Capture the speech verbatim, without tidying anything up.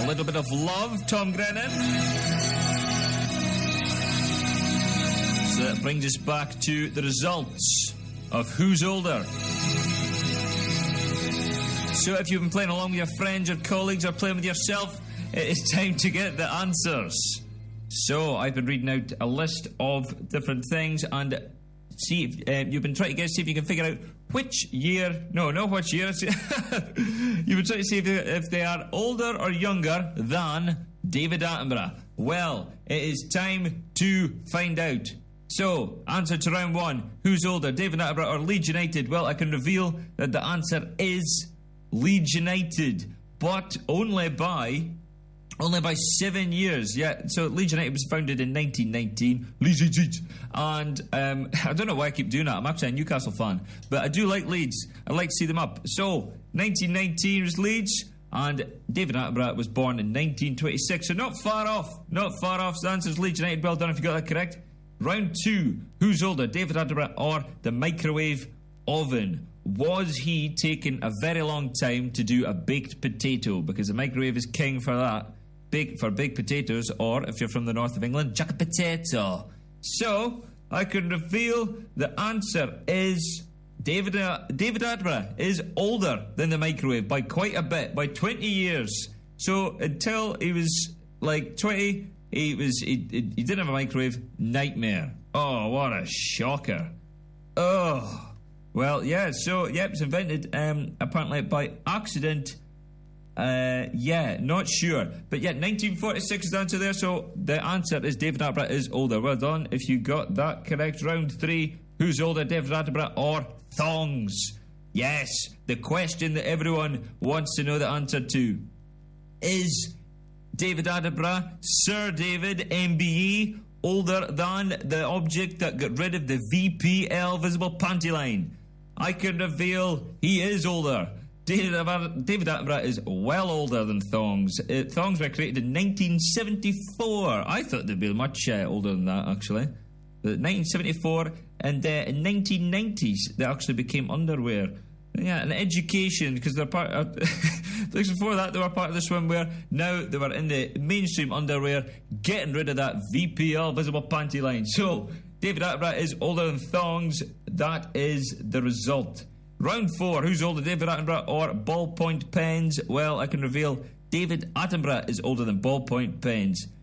little bit of love, Tom Grennan. So that brings us back to the results of Who's Older. So if you've been playing along with your friends or colleagues or playing with yourself, it is time to get the answers. So I've been reading out a list of different things and see if uh, you've been trying to guess, see if you can figure out which year, no, not which year, you've been trying to see if they, if they are older or younger than David Attenborough. Well, it is time to find out. So, answer to round one, who's older, David Attenborough or Leeds United? Well, I can reveal that the answer is Leeds United, but only by only by seven years. Yeah, so Leeds United was founded in nineteen nineteen. Leeds United, and um, I don't know why I keep doing that. I'm actually a Newcastle fan, but I do like Leeds. I like to see them up. So nineteen nineteen was Leeds, and David Attenborough was born in nineteen twenty-six. So not far off. Not far off. So the answer is Leeds United. Well done if you got that correct. Round two, who's older, David Attenborough or the microwave oven? Was he taking a very long time to do a baked potato? Because the microwave is king for that. Big for baked potatoes, or if you're from the north of England, jack a potato. So I can reveal the answer is David uh, David Attenborough is older than the microwave by quite a bit, by twenty years. So until he was like twenty, he was he, he didn't have a microwave. Nightmare. Oh, what a shocker. Oh. Well, yeah, so, yep, it's invented um, apparently by accident. Uh, yeah, not sure. But yeah, nineteen forty-six is the answer there, so the answer is David Attenborough is older. Well done if you got that correct. Round three, who's older, David Attenborough or thongs? Yes, the question that everyone wants to know the answer to. Is David Attenborough, Sir David, M B E, older than the object that got rid of the V P L visible panty line? I can reveal he is older. David Attenborough is well older than thongs. Uh, thongs were created in nineteen seventy-four. I thought they'd be much uh, older than that, actually. But nineteen seventy-four, and uh, in nineteen nineties, they actually became underwear. Yeah, and education, because they're part of... because before that, they were part of the swimwear. Now they were in the mainstream underwear, getting rid of that V P L visible panty line. So, David Attenborough is older than thongs. That is the result. Round four, who's older, David Attenborough or ballpoint pens? Well, I can reveal David Attenborough is older than ballpoint pens.